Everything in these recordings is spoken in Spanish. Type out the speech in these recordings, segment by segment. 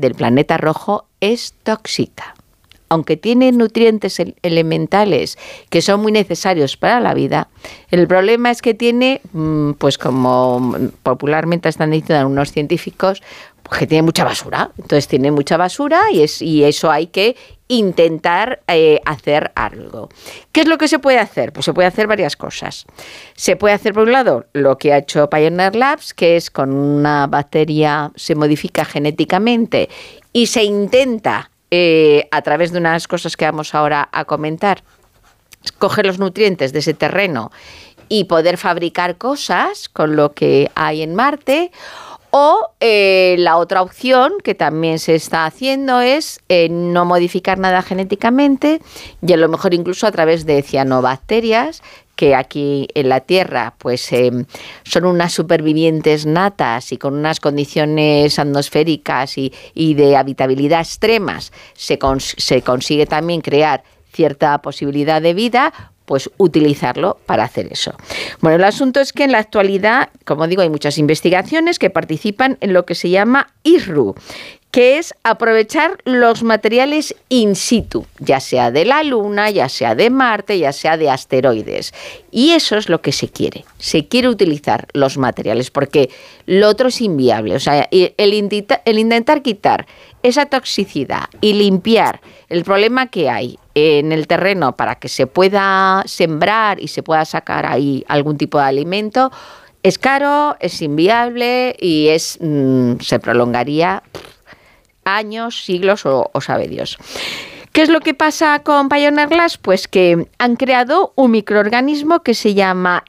del planeta rojo es tóxica. Aunque tiene nutrientes elementales que son muy necesarios para la vida, el problema es que tiene, pues como popularmente están diciendo algunos científicos, pues que tiene mucha basura. Entonces tiene mucha basura y eso hay que intentar hacer algo. ¿Qué es lo que se puede hacer? Pues se puede hacer varias cosas. Se puede hacer, por un lado, lo que ha hecho Pioneer Labs, que es con una bacteria, se modifica genéticamente y se intenta, a través de unas cosas que vamos ahora a comentar, coger los nutrientes de ese terreno y poder fabricar cosas con lo que hay en Marte. O la otra opción que también se está haciendo es no modificar nada genéticamente y a lo mejor incluso a través de cianobacterias, que aquí en la Tierra pues son unas supervivientes natas y con unas condiciones atmosféricas y de habitabilidad extremas se consigue también crear cierta posibilidad de vida, pues utilizarlo para hacer eso. Bueno, el asunto es que en la actualidad, como digo, hay muchas investigaciones que participan en lo que se llama ISRU, que es aprovechar los materiales in situ, ya sea de la Luna, ya sea de Marte, ya sea de asteroides. Y eso es lo que se quiere. Se quiere utilizar los materiales, porque lo otro es inviable. O sea, el intentar quitar esa toxicidad y limpiar el problema que hay en el terreno para que se pueda sembrar y se pueda sacar ahí algún tipo de alimento, es caro, es inviable y se prolongaría años, siglos o sabe Dios. ¿Qué es lo que pasa con Pioneer Labs? Pues que han creado un microorganismo que se llama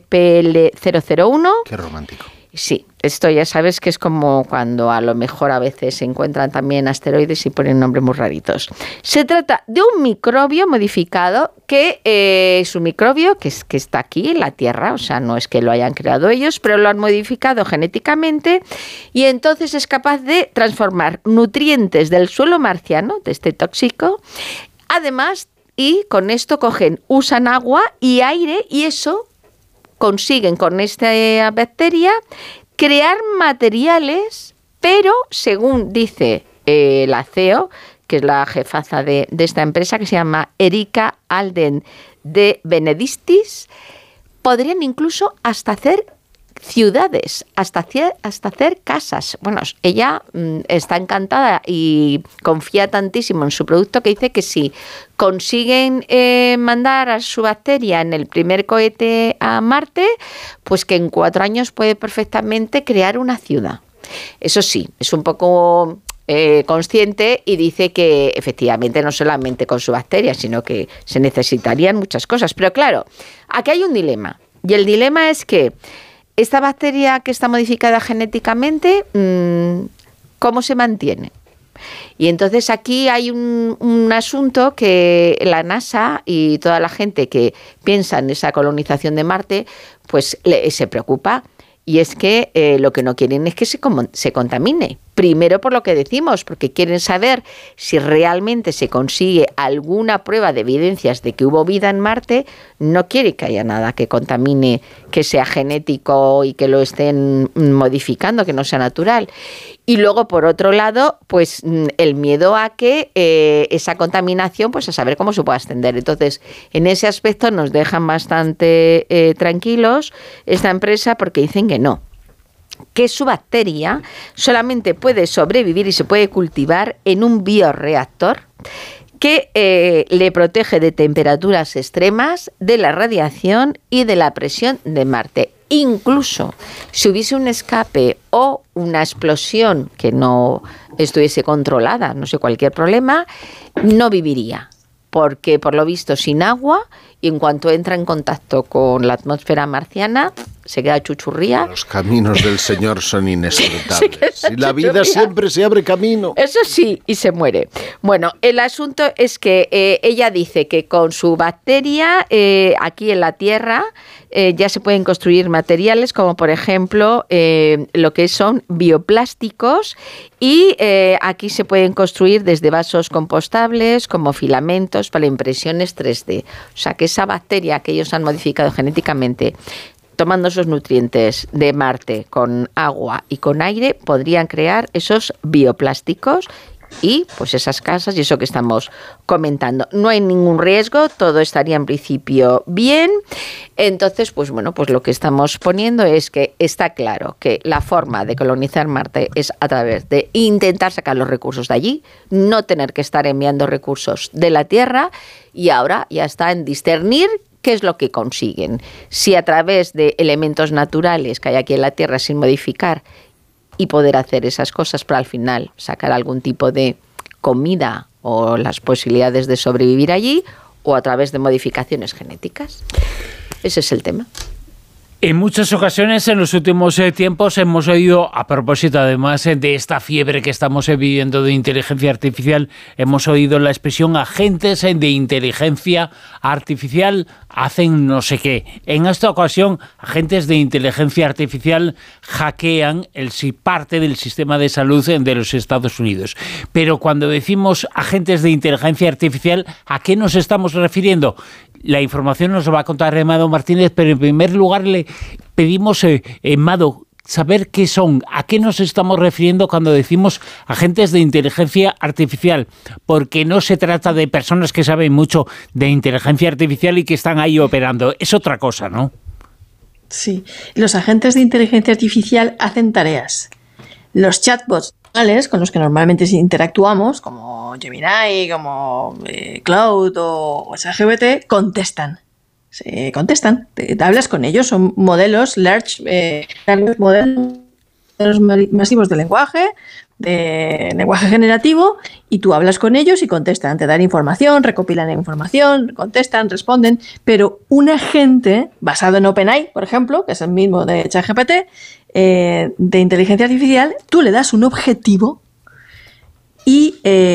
SPL001. Qué romántico. Sí, esto ya sabes que es como cuando a lo mejor a veces se encuentran también asteroides y ponen nombres muy raritos. Se trata de un microbio modificado que es un microbio que está aquí en la Tierra, o sea, no es que lo hayan creado ellos, pero lo han modificado genéticamente y entonces es capaz de transformar nutrientes del suelo marciano, de este tóxico, además, y con esto usan agua y aire y eso consiguen con esta bacteria crear materiales, pero según dice la CEO, que es la jefaza de esta empresa, que se llama Erika Alden de Benedictis, podrían incluso hasta hacer ciudades, hasta hacer casas. Bueno, ella está encantada y confía tantísimo en su producto que dice que si consiguen mandar a su bacteria en el primer cohete a Marte, pues que en 4 años puede perfectamente crear una ciudad. Eso sí, es un poco consciente y dice que efectivamente no solamente con su bacteria, sino que se necesitarían muchas cosas. Pero claro, aquí hay un dilema. Y el dilema es que esta bacteria que está modificada genéticamente, ¿cómo se mantiene? Y entonces aquí hay un asunto que la NASA y toda la gente que piensa en esa colonización de Marte, pues se preocupa. Y es que lo que no quieren es que se contamine. Primero por lo que decimos, porque quieren saber si realmente se consigue alguna prueba de evidencias de que hubo vida en Marte. No quiere que haya nada que contamine, que sea genético y que lo estén modificando, que no sea natural. Y luego, por otro lado, pues el miedo a que esa contaminación, pues a saber cómo se puede extender. Entonces, en ese aspecto nos dejan bastante tranquilos esta empresa porque dicen que no, que su bacteria solamente puede sobrevivir y se puede cultivar en un bioreactor que le protege de temperaturas extremas, de la radiación y de la presión de Marte. Incluso si hubiese un escape o una explosión que no estuviese controlada, no sé, cualquier problema, no viviría. Porque por lo visto sin agua, y en cuanto entra en contacto con la atmósfera marciana, se queda chuchurría. Los caminos del Señor son inescrutables. Y la vida siempre se abre camino. Eso sí, y se muere. Bueno, el asunto es que ella dice que con su bacteria, aquí en la Tierra, ya se pueden construir materiales como, por ejemplo, lo que son bioplásticos y aquí se pueden construir desde vasos compostables como filamentos para impresiones 3D. O sea, que esa bacteria que ellos han modificado genéticamente tomando esos nutrientes de Marte con agua y con aire, podrían crear esos bioplásticos y pues esas casas y eso que estamos comentando. No hay ningún riesgo, todo estaría en principio bien. Entonces, pues bueno, pues lo que estamos poniendo es que está claro que la forma de colonizar Marte es a través de intentar sacar los recursos de allí, no tener que estar enviando recursos de la Tierra, y ahora ya está en discernir qué es lo que consiguen. Si a través de elementos naturales que hay aquí en la Tierra sin modificar y poder hacer esas cosas para al final sacar algún tipo de comida o las posibilidades de sobrevivir allí, o a través de modificaciones genéticas. Ese es el tema. En muchas ocasiones en los últimos tiempos hemos oído, a propósito además de esta fiebre que estamos viviendo de inteligencia artificial, hemos oído la expresión agentes de inteligencia artificial hacen no sé qué. En esta ocasión, agentes de inteligencia artificial hackean parte del sistema de salud de los Estados Unidos. Pero cuando decimos agentes de inteligencia artificial, ¿a qué nos estamos refiriendo? La información nos lo va a contar Mado Martínez, pero en primer lugar le pedimos, Mado, saber qué son, a qué nos estamos refiriendo cuando decimos agentes de inteligencia artificial, porque no se trata de personas que saben mucho de inteligencia artificial y que están ahí operando, es otra cosa, ¿no? Sí, los agentes de inteligencia artificial hacen tareas. Los chatbots con los que normalmente interactuamos, como Gemini, como Cloud o ChatGPT, contestan. Te hablas con ellos, son modelos modelos masivos de lenguaje generativo, y tú hablas con ellos y contestan, te dan información, recopilan información, contestan, responden, pero un agente basado en OpenAI, por ejemplo, que es el mismo de ChatGPT, de inteligencia artificial, tú le das un objetivo y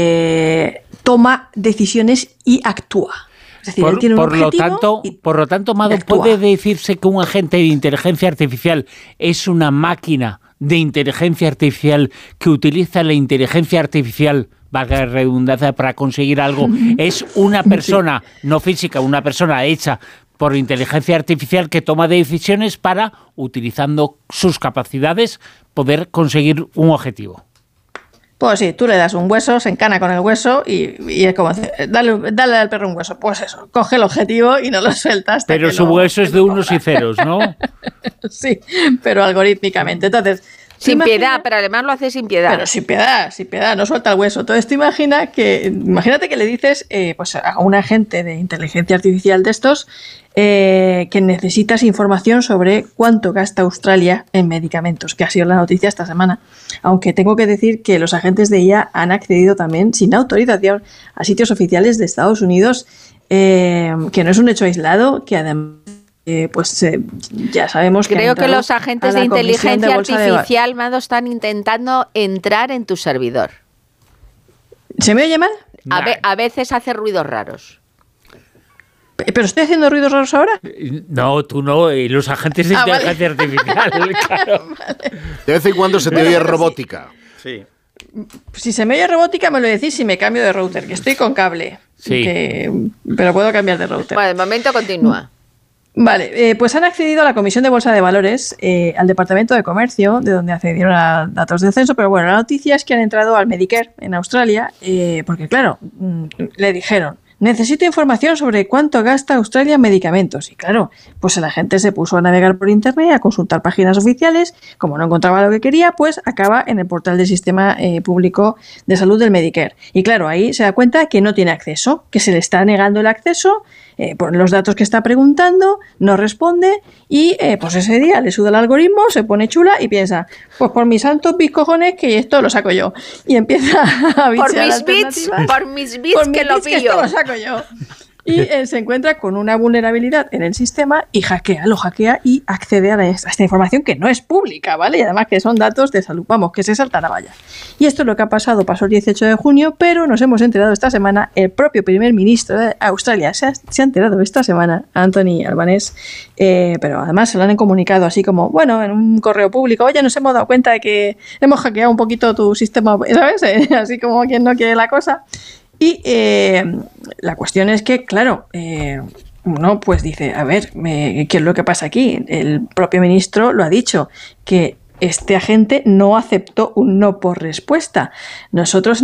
toma decisiones y actúa. Es decir, él tiene un objetivo por lo tanto, Mado, ¿puede decirse que un agente de inteligencia artificial es una máquina de inteligencia artificial que utiliza la inteligencia artificial, valga la redundancia, para conseguir algo? Es una persona, no física, una persona hecha por inteligencia artificial que toma decisiones para, utilizando sus capacidades, poder conseguir un objetivo. Pues sí, tú le das un hueso, se encana con el hueso y es como dale al perro un hueso. Pues eso, coge el objetivo y no lo sueltas. Pero su hueso es de unos y ceros, ¿no? Sí, pero algorítmicamente. Entonces, sin piedad, pero además lo hace sin piedad. Pero sin piedad, no suelta el hueso. Entonces, imagínate que le dices pues a un agente de inteligencia artificial de estos que necesitas información sobre cuánto gasta Australia en medicamentos, que ha sido la noticia esta semana. Aunque tengo que decir que los agentes de IA han accedido también sin autorización a sitios oficiales de Estados Unidos, que no es un hecho aislado, que además ya sabemos que creo que los agentes de inteligencia artificial, Mado, están intentando entrar en tu servidor. ¿Se me oye mal? A veces hace ruidos raros. ¿Pero estoy haciendo ruidos raros ahora? No, tú no, los agentes de inteligencia artificial. Claro. Vale. De vez en cuando se te oye robótica. Sí. Si se me oye robótica, me lo decís si me cambio de router, que estoy con cable. Sí. Pero puedo cambiar de router. Bueno, de momento continúa. Vale, pues han accedido a la Comisión de Bolsa de Valores, al Departamento de Comercio, de donde accedieron a datos de censo, pero bueno, la noticia es que han entrado al Medicare en Australia, porque claro, le dijeron, necesito información sobre cuánto gasta Australia en medicamentos. Y claro, pues la gente se puso a navegar por internet, a consultar páginas oficiales, como no encontraba lo que quería, pues acaba en el portal del Sistema Público de Salud del Medicare. Y claro, ahí se da cuenta que no tiene acceso, que se le está negando el acceso, por los datos que está preguntando, no responde y pues ese día le suda el algoritmo, se pone chula y piensa, pues por mis santos cojones que esto lo saco yo. Y empieza a bichear alternativas. Por mis bits que lo pillo. Que esto lo saco yo. Y se encuentra con una vulnerabilidad en el sistema y lo hackea y accede a esta información que no es pública, ¿vale? Y además que son datos de salud, vamos, que se salta la valla. Y esto es lo que ha pasado, pasó el 18 de junio, pero nos hemos enterado esta semana, el propio primer ministro de Australia se ha enterado esta semana, Anthony Albanese, pero además se lo han comunicado así como, bueno, en un correo público, oye, nos hemos dado cuenta de que hemos hackeado un poquito tu sistema, ¿sabes? Así como quien no quiere la cosa. Y la cuestión es que, claro, uno pues dice, a ver, ¿qué es lo que pasa aquí? El propio ministro lo ha dicho, que este agente no aceptó un no por respuesta. Nosotros